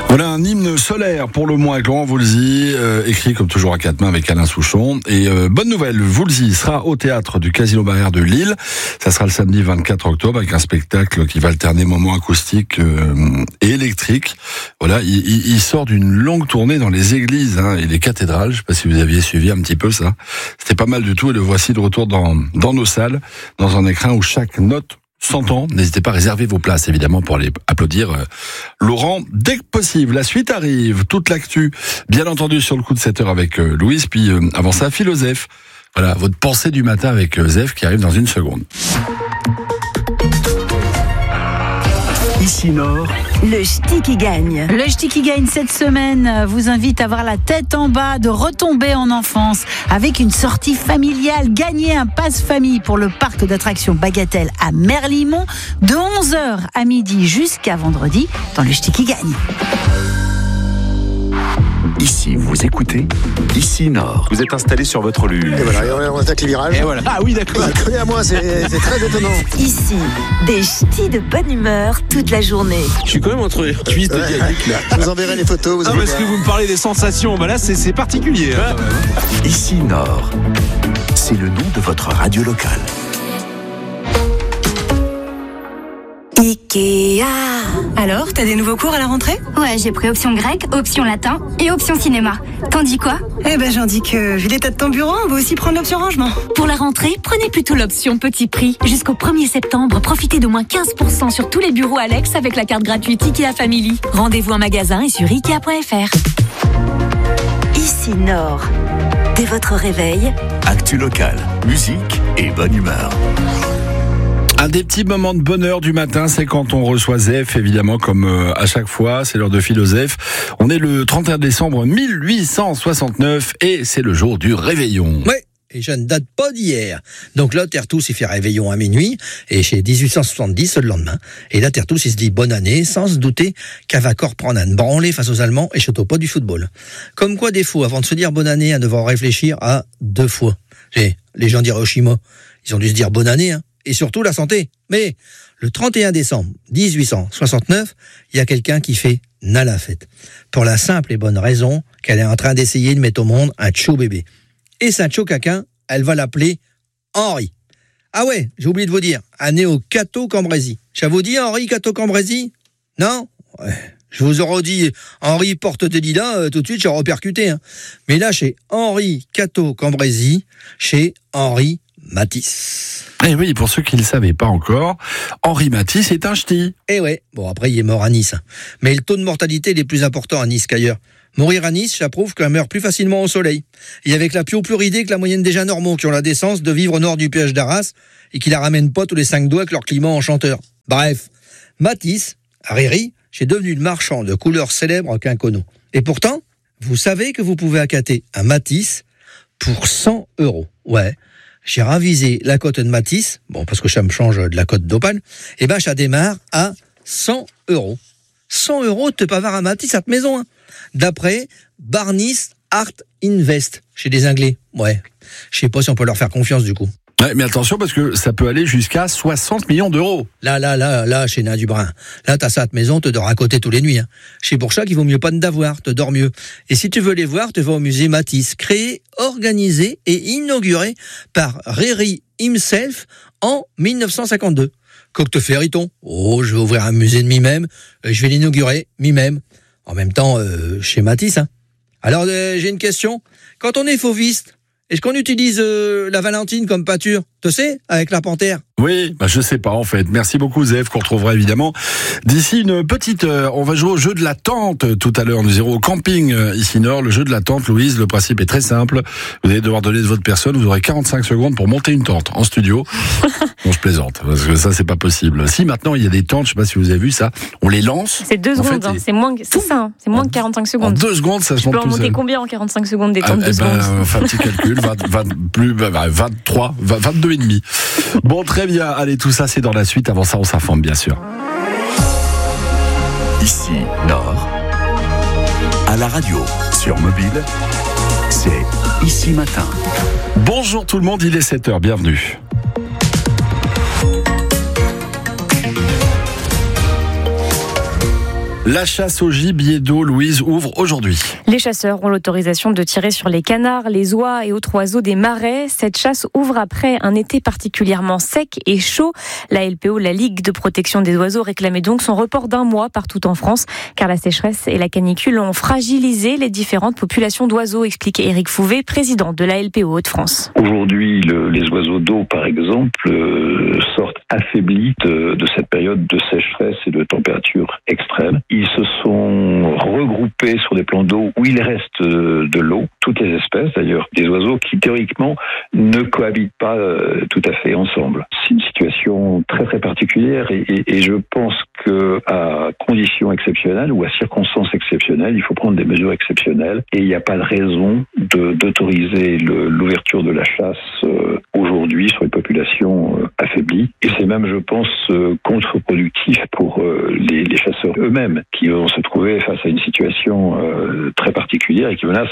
Voilà un hymne solaire pour le mois avec Laurent Voulzy, écrit comme toujours à quatre mains avec Alain Souchon. Et bonne nouvelle, Voulzy sera au théâtre du Casino Barrière de Lille. Ça sera le samedi 24 octobre avec un spectacle qui va alterner moments acoustiques et électriques. Voilà, il sort d'une longue tournée dans les églises et les cathédrales. Je sais pas si vous aviez suivi un petit peu ça. C'était pas mal du tout et le voici de retour dans nos salles, dans un écrin où chaque note s'entend. N'hésitez pas à réserver vos places, évidemment, pour aller applaudir Laurent dès que possible. La suite arrive, toute l'actu, bien entendu, sur le coup de 7h avec Louise, puis avant ça, Philoseph. Voilà, votre pensée du matin avec Zef qui arrive dans une seconde. Ici Nord, le ch'ti qui gagne. Le ch'ti qui gagne cette semaine vous invite à avoir la tête en bas, de retomber en enfance avec une sortie familiale. Gagnez un passe-famille pour le parc d'attractions Bagatelle à Merlimont de 11h à midi jusqu'à vendredi dans le ch'ti qui gagne. ici vous écoutez Ici Nord. Vous êtes installé sur votre luge. Et voilà, et on attaque les virages. Et voilà. Ah oui, d'accord. Il connaît à moi, c'est très étonnant. Ici, des ch'tis de bonne humeur toute la journée. Je suis quand même entre cuisses de dialecte là. Je vous enverrai les photos. Vous Ah, allez parce voir. que vous me parlez des sensations. Bah là, c'est particulier. Hein. Ici Nord, c'est le nom de votre radio locale. Ikea. Alors, t'as des nouveaux cours à la rentrée ? Ouais, j'ai pris option grec, option latin et option cinéma. T'en dis quoi ? Eh ben, j'en dis que, vu l'état de ton bureau, on va aussi prendre l'option rangement. Pour la rentrée, prenez plutôt l'option petit prix. Jusqu'au 1er septembre, profitez d'au moins 15% sur tous les bureaux Alex avec la carte gratuite Ikea Family. Rendez-vous en magasin et sur Ikea.fr. Ici Nord. Dès votre réveil, Actu locale, musique et bonne humeur. Un des petits moments de bonheur du matin, c'est quand on reçoit Zef, évidemment, comme à chaque fois, c'est l'heure de Philoseph. On est le 31 décembre 1869 et c'est le jour du réveillon. Ouais, et je ne date pas d'hier. Donc là, Terre-Tous, il fait réveillon à minuit, et chez 1870, le lendemain. Et là, Terre-Tous, il se dit bonne année, sans se douter qu'elle va encore prendre un branlé face aux Allemands et château pas du football. Comme quoi, des fois, avant de se dire bonne année, à devoir réfléchir à deux fois. Les gens d'Hiroshima, ils ont dû se dire bonne année, et surtout la santé. Mais le 31 décembre 1869, il y a quelqu'un qui fait la fête. Pour la simple et bonne raison qu'elle est en train d'essayer de mettre au monde un tchou bébé. Et ça tchou caquin, elle va l'appeler Henri. Ah ouais, j'ai oublié de vous dire, né au Cateau Cambrésis. Ça vous dit Henri Cateau Cambrésis ? Non ? Ouais. Je vous aurais dit Henri Porte de Lilas, tout de suite j'aurais percuté. Mais là, chez Henri Cateau Cambrésis, chez Henri Matisse. Et oui, pour ceux qui ne le savaient pas encore, Henri Matisse est un ch'ti. Eh ouais, bon après il est mort à Nice. Mais le taux de mortalité il est plus important à Nice qu'ailleurs. Mourir à Nice, ça prouve qu'on meurt plus facilement au soleil. Et avec la pio plus ridée que la moyenne des gens normaux qui ont la décence de vivre au nord du péage d'Arras et qui la ramènent pas tous les 5 doigts avec leur climat enchanteur. Bref, Matisse, à Riri, c'est devenu le marchand de couleurs célèbres à Quincono. Et pourtant, vous savez que vous pouvez accater un Matisse pour 100 €. Ouais. J'ai ravisé la cote de Matisse, bon, parce que ça me change de la cote d'Opale, et ben, ça démarre à 100 €. 100 € de pas avoir un Matisse à ta maison, D'après Barnis Art Invest, chez des Anglais. Ouais. Je sais pas si on peut leur faire confiance, du coup. Ouais, mais attention, parce que ça peut aller jusqu'à 60 millions d'euros. Là, chez Nain du Brin. Là, t'as ça à ta maison, te dors à côté tous les nuits, C'est pour ça qu'il vaut mieux pas d'avoir, te dors mieux. Et si tu veux les voir, tu vas au musée Matisse, créé, organisé et inauguré par Riri himself en 1952. Coq te fait riton. Oh, je vais ouvrir un musée de mi-même, je vais l'inaugurer mi-même. En même temps, chez Matisse, Alors, j'ai une question. Quand on est fauviste, est-ce qu'on utilise la Valentine comme pâture, tu sais, avec la panthère ? Oui, je sais pas en fait. Merci beaucoup Zef, qu'on retrouvera évidemment d'ici une petite heure. On va jouer au jeu de la tente tout à l'heure. Nous irons au camping ici Nord. Le jeu de la tente, Louise, le principe est très simple. Vous allez devoir donner de votre personne. Vous aurez 45 secondes pour monter une tente en studio. Bon, je plaisante, parce que ça, c'est pas possible. Si maintenant il y a des tentes, je sais pas si vous avez vu ça, on les lance. C'est 2 secondes, c'est moins que ça. C'est moins que 45 secondes. En 2 secondes, ça se monte tout seul. Tu peux en monter combien en 45 secondes des tentes 2 secondes Enfin, petit calcul, 23, 22 et demi. Bon, très bien. Allez, tout ça, c'est dans la suite. Avant ça, on s'informe, bien sûr. Ici Nord, à la radio, sur mobile, c'est Ici Matin. Bonjour tout le monde, il est 7h, bienvenue. La chasse au gibier d'eau, Louise, ouvre aujourd'hui. Les chasseurs ont l'autorisation de tirer sur les canards, les oies et autres oiseaux des marais. Cette chasse ouvre après un été particulièrement sec et chaud. La LPO, la Ligue de protection des oiseaux, réclamait donc son report d'1 mois partout en France, car la sécheresse et la canicule ont fragilisé les différentes populations d'oiseaux, explique Éric Fouvet, président de la LPO Hauts-de-France. Aujourd'hui, les oiseaux d'eau, par exemple, sortent affaiblis de cette période de sécheresse et de température extrême. Ils se sont regroupés sur des plans d'eau où il reste de l'eau, toutes les espèces d'ailleurs, des oiseaux qui théoriquement ne cohabitent pas tout à fait ensemble. C'est une situation très très particulière et je pense qu'à conditions exceptionnelles ou à circonstances exceptionnelles, il faut prendre des mesures exceptionnelles et il n'y a pas de raison d'autoriser l'ouverture de la chasse aujourd'hui sur les populations affaiblies. Et c'est même, je pense, contre-productif pour les chasseurs eux-mêmes qui vont se trouver face à une situation très particulière et qui menace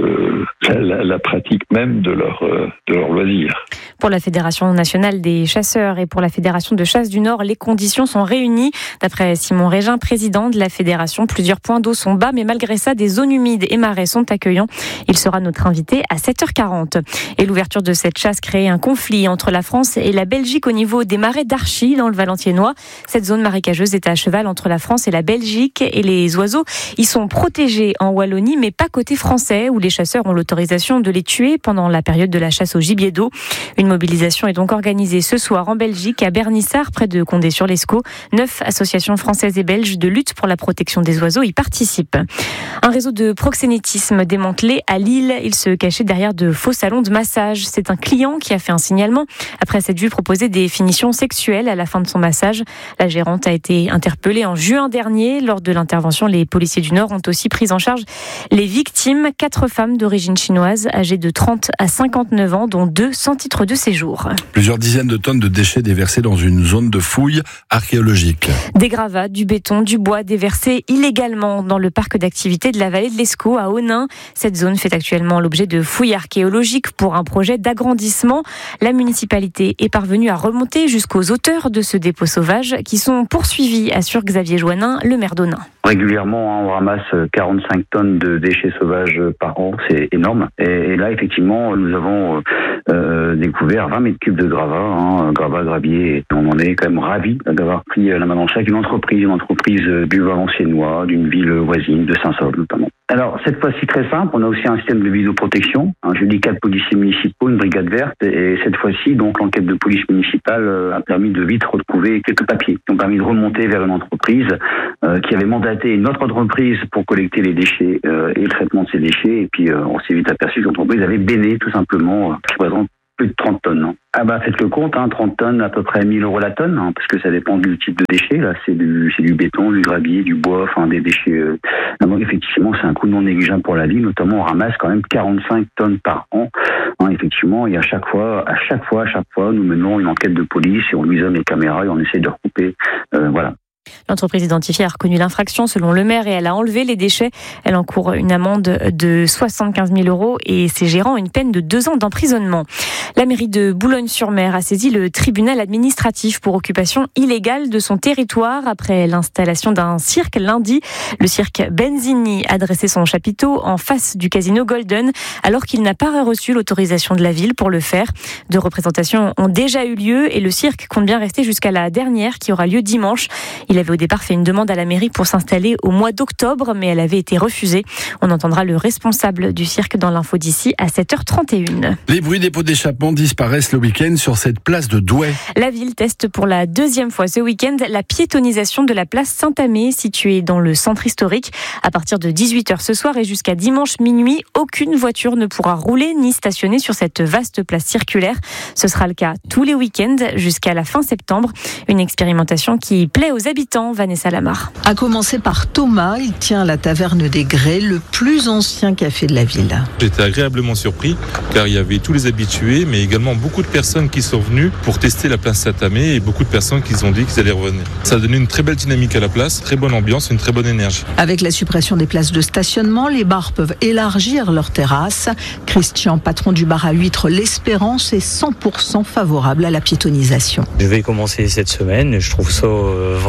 la pratique même de leur loisir. Pour la Fédération nationale des chasseurs et pour la Fédération de chasse du Nord, les conditions sont réunies. D'après Simon Régin, président de la Fédération, plusieurs points d'eau sont bas, mais malgré ça, des zones humides et marais sont accueillants. Il sera notre invité à 7h40. Et l'ouverture de cette chasse crée un conflit entre la France et la Belgique au niveau des marais d'Archy, dans le Valentiennois. Cette zone marécageuse est à cheval entre la France et la Belgique et les oiseaux y sont protégés en Wallonie, mais pas côté français, où les chasseurs ont l'autorisation de les tuer pendant la période de la chasse au gibier d'eau. Une mobilisation est donc organisée ce soir en Belgique, à Bernissart, près de Condé-sur-Lescaut. 9 associations françaises et belges de lutte pour la protection des oiseaux y participent. Un réseau de proxénétisme démantelé à Lille. Il se cachait derrière de faux salons de massage. C'est un client qui a fait un signalement après s'être vu proposer des finitions sexuelles à la fin de son massage. La gérante a été interpellée en juin dernier. Lors de l'intervention, les policiers du Nord ont aussi pris en charge les victimes, 4 femmes d'origine chinoise âgées de 30 à 59 ans, dont 2 sans titre de séjour. Plusieurs dizaines de tonnes de déchets déversés dans une zone de fouilles archéologiques. Des gravats, du béton, du bois déversés illégalement dans le parc d'activités de la vallée de l'Escaut à Onnain. Cette zone fait actuellement l'objet de fouilles archéologiques pour un projet d'agrandissement. La municipalité est parvenue à remonter jusqu'aux auteurs de ce dépôt sauvage qui sont poursuivis, assure Xavier Joannin, le maire d'Onnain. Régulièrement, on ramasse 45 tonnes de déchets sauvages par an, c'est énorme. Et là, effectivement, nous avons découvert 20 mètres cubes de gravats, gravier. On en est quand même ravis d'avoir pris la main dans le sac une entreprise du Valenciennois, d'une ville voisine, de Saint-Saulve notamment. Alors, cette fois-ci très simple, on a aussi un système de vidéoprotection. J'ai dit 4 policiers municipaux, une brigade verte, et cette fois-ci, donc, l'enquête de police municipale a permis de vite retrouver quelques papiers qui ont permis de remonter vers une entreprise qui avait mandaté une autre entreprise pour collecter les déchets et le traitement de ces déchets. Et puis, on s'est vite aperçu que l'entreprise avait béné, tout simplement, qui représente plus de 30 tonnes. Faites le compte, 30 tonnes, à peu près 1 000 € la tonne, parce que ça dépend du type de déchets. Là, c'est du béton, du gravier, du bois, des déchets. Donc, effectivement, c'est un coût non négligeable pour la ville. Notamment, on ramasse quand même 45 tonnes par an. Effectivement, et à chaque fois, nous menons une enquête de police et on luisonne les caméras et on essaie de recouper. Voilà. L'entreprise identifiée a reconnu l'infraction selon le maire et elle a enlevé les déchets. Elle encourt une amende de 75 000 € et ses gérants une peine de 2 ans d'emprisonnement. La mairie de Boulogne-sur-Mer a saisi le tribunal administratif pour occupation illégale de son territoire après l'installation d'un cirque lundi. Le cirque Benzini a dressé son chapiteau en face du casino Golden alors qu'il n'a pas reçu l'autorisation de la ville pour le faire. 2 représentations ont déjà eu lieu et le cirque compte bien rester jusqu'à la dernière qui aura lieu dimanche. Il avait au départ fait une demande à la mairie pour s'installer au mois d'octobre, mais elle avait été refusée. On entendra le responsable du cirque dans l'info d'ici à 7h31. Les bruits des pots d'échappement disparaissent le week-end sur cette place de Douai. La ville teste pour la 2e fois ce week-end la piétonisation de la place Saint-Amé, située dans le centre historique. À partir de 18h ce soir et jusqu'à dimanche minuit, aucune voiture ne pourra rouler ni stationner sur cette vaste place circulaire. Ce sera le cas tous les week-ends jusqu'à la fin septembre. Une expérimentation qui plaît aux habitants. Vanessa Lamar. À commencer par Thomas, il tient la taverne des Grès, le plus ancien café de la ville. J'étais agréablement surpris car il y avait tous les habitués mais également beaucoup de personnes qui sont venues pour tester la place Saint-Amé et beaucoup de personnes qui ont dit qu'ils allaient revenir. Ça a donné une très belle dynamique à la place, très bonne ambiance, une très bonne énergie. Avec la suppression des places de stationnement, les bars peuvent élargir leurs terrasses. Christian, patron du bar à huîtres L'Espérance, est 100% favorable à la piétonisation. Je vais commencer cette semaine, je trouve ça vraiment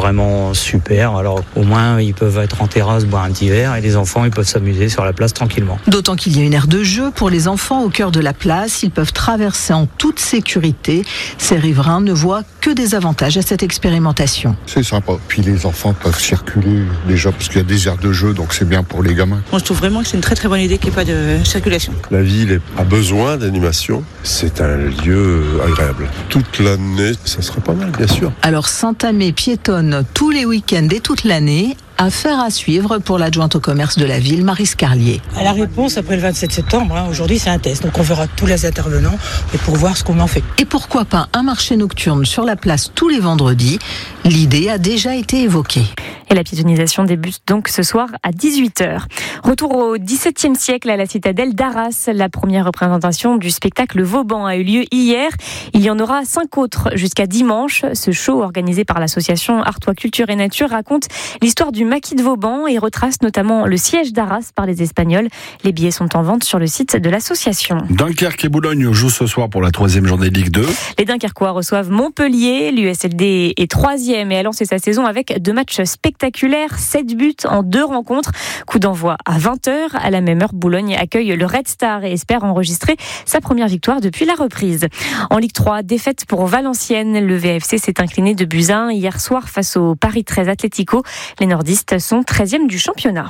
vraiment super. Alors au moins ils peuvent être en terrasse, boire un petit verre et les enfants ils peuvent s'amuser sur la place tranquillement. D'autant qu'il y a une aire de jeu pour les enfants au cœur de la place. Ils peuvent traverser en toute sécurité. Ces riverains ne voient que des avantages à cette expérimentation. C'est sympa. Puis les enfants peuvent circuler déjà parce qu'il y a des aires de jeu, donc c'est bien pour les gamins. Moi je trouve vraiment que c'est une très très bonne idée qu'il n'y ait pas de circulation. La ville a besoin d'animation. C'est un lieu agréable. Toute l'année, ça serait pas mal, bien sûr. Alors Saint-Amé piétonne tous les week-ends et toute l'année. Affaire à suivre pour l'adjointe au commerce de la ville, Marie Scarlier. À la réponse après le 27 septembre, aujourd'hui c'est un test, donc on verra tous les intervenants et pour voir ce qu'on en fait. Et pourquoi pas un marché nocturne sur la place tous les vendredis? L'idée a déjà été évoquée. Et la piétonisation débute donc ce soir à 18h. Retour au XVIIe siècle à la citadelle d'Arras. La première représentation du spectacle Vauban a eu lieu hier. Il y en aura 5 autres jusqu'à dimanche. Ce show organisé par l'association Artois Culture et Nature raconte l'histoire du maquis de Vauban et retrace notamment le siège d'Arras par les Espagnols. Les billets sont en vente sur le site de l'association. Dunkerque et Boulogne jouent ce soir pour la 3e journée de Ligue 2. Les Dunkerquois reçoivent Montpellier. L'USLD est 3e et a lancé sa saison avec 2 matchs spectaculaires, 7 buts en 2 rencontres. Coup d'envoi à 20h. À la même heure, Boulogne accueille le Red Star et espère enregistrer sa première victoire depuis la reprise. En Ligue 3, défaite pour Valenciennes. Le VFC s'est incliné de buts 1 hier soir face au Paris 13 Atlético. Les nordistes sont 13e du championnat.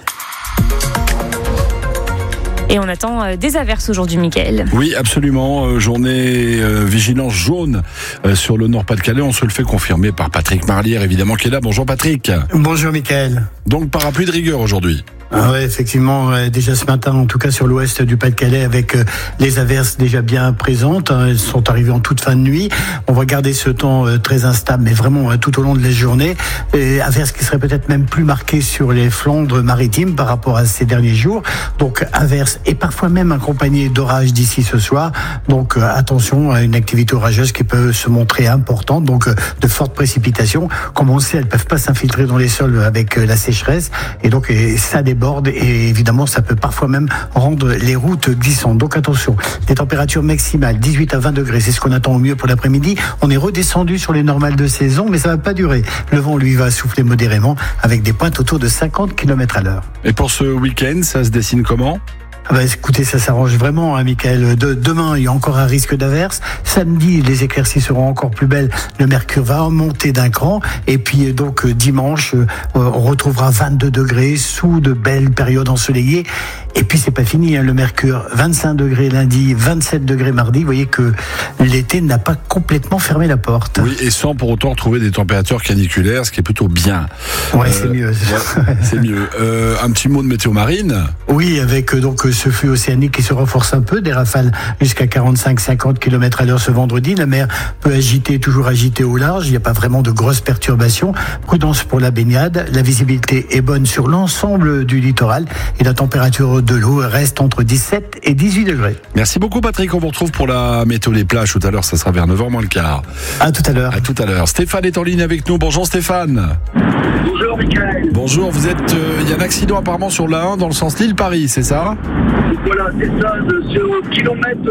Et on attend des averses aujourd'hui, Mickaël. Oui, absolument. Journée vigilance jaune sur le Nord-Pas-de-Calais. On se le fait confirmer par Patrick Marlière, évidemment, qui est là. Bonjour Patrick. Bonjour Mickaël. Donc parapluie de rigueur aujourd'hui. Ah ouais, effectivement, déjà ce matin, en tout cas sur l'ouest du Pas-de-Calais, avec les averses déjà bien présentes. Elles sont arrivées en toute fin de nuit. On va garder ce temps très instable, mais vraiment tout au long de la journée. Et averses qui seraient peut-être même plus marquées sur les Flandres maritimes par rapport à ces derniers jours. Donc averses et parfois même accompagnées d'orages d'ici ce soir. Donc attention à une activité orageuse qui peut se montrer importante. Donc de fortes précipitations. Comme on le sait, elles peuvent pas s'infiltrer dans les sols avec la sécheresse. Et donc ça déborde et évidemment ça peut parfois même rendre les routes glissantes. Donc attention, les températures maximales 18 à 20 degrés, c'est ce qu'on attend au mieux pour l'après-midi. On est redescendu sur les normales de saison, mais ça va pas durer. Le vent lui va souffler modérément avec des pointes autour de 50 km/h. Et pour ce week-end, ça se dessine comment ? Ah bah écoutez, ça s'arrange vraiment, hein, Mickaël. Demain, il y a encore un risque d'averse. Samedi, les éclaircies seront encore plus belles. Le mercure va monter d'un cran. Et puis donc dimanche, on retrouvera 22 degrés sous de belles périodes ensoleillées. Et puis c'est pas fini, hein, le mercure 25 degrés lundi, 27 degrés mardi. Vous voyez que l'été n'a pas complètement fermé la porte. Oui, et sans pour autant retrouver des températures caniculaires, ce qui est plutôt bien. Ouais, c'est mieux. C'est mieux. Un petit mot de météo marine. Oui, avec donc ce flux océanique qui se renforce un peu, des rafales jusqu'à 45-50 km/h ce vendredi. La mer peut toujours agiter au large. Il n'y a pas vraiment de grosses perturbations. Prudence pour la baignade. La visibilité est bonne sur l'ensemble du littoral et la température de l'eau reste entre 17 et 18 degrés. Merci beaucoup Patrick. On vous retrouve pour la météo des plages tout à l'heure. Ça sera vers 9h moins le quart. À tout à l'heure. À tout à l'heure. Stéphane est en ligne avec nous. Bonjour Stéphane. Bonjour Mickaël. Bonjour. Vous êtes. Il y a un accident apparemment sur la 1 dans le sens Lille-Paris, c'est ça ? Voilà, c'est ça. Sur le kilomètre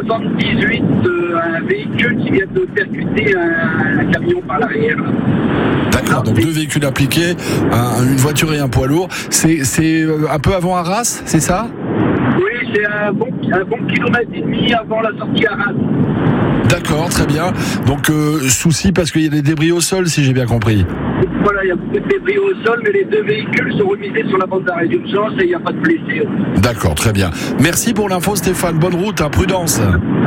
178, un véhicule qui vient de percuter un camion par l'arrière. D'accord, donc 2 véhicules impliqués, une voiture et un poids lourd. C'est un peu avant Arras, c'est ça ? Oui, c'est un bon kilomètre et demi avant la sortie Arras. D'accord, très bien. Donc souci parce qu'il y a des débris au sol, si j'ai bien compris. Voilà, il y a beaucoup de débris au sol, mais les 2 véhicules sont remisés sur la bande d'arrêt d'urgence et il n'y a pas de blessés. D'accord, très bien. Merci pour l'info Stéphane, bonne route, prudence.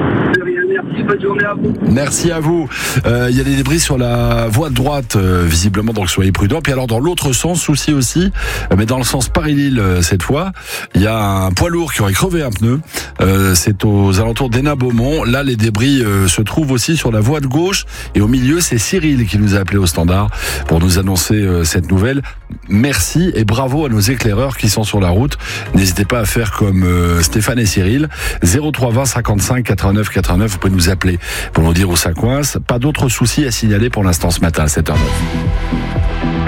Merci, bonne journée à vous. Merci à vous. Il y a des débris sur la voie de droite, visiblement, donc soyez prudents. Puis alors dans l'autre sens, souci aussi, mais dans le sens Paris-Lille cette fois, il y a un poids lourd qui aurait crevé un pneu. C'est aux alentours d'Hénin-Beaumont. Là, les débris se trouvent aussi sur la voie de gauche. Et au milieu, c'est Cyril qui nous a appelé au standard pour nous annoncer cette nouvelle. Merci et bravo à nos éclaireurs qui sont sur la route. N'hésitez pas à faire comme Stéphane et Cyril. 03 20 55 89 89. Vous pouvez nous appeler pour nous dire où ça coince. Pas d'autres soucis à signaler pour l'instant ce matin à 7h09.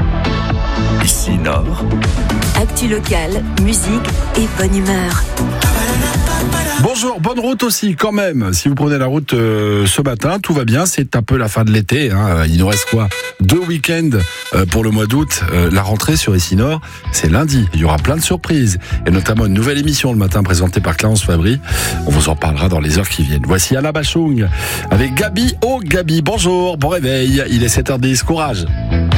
Ici Nord. Actu locale, musique et bonne humeur. Bonjour, bonne route aussi quand même. Si vous prenez la route ce matin, tout va bien. C'est un peu la fin de l'été. Il nous reste quoi ? 2 week-ends pour le mois d'août. La rentrée sur Ici Nord, c'est lundi. Il y aura plein de surprises et notamment une nouvelle émission le matin présentée par Clarence Fabry. On vous en parlera dans les heures qui viennent. Voici Alain Bachung avec Gabi. Oh Gabi, bonjour, bon réveil. Il est 7h10, courage.